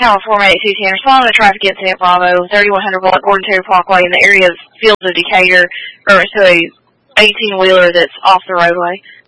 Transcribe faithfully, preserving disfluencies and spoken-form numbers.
Tower four eight two ten, responding to traffic incident Bravo, thirty-one hundred block Gordon Terry Parkway in the area of Fields of Decatur, reference to a eighteen-wheeler that's off the roadway.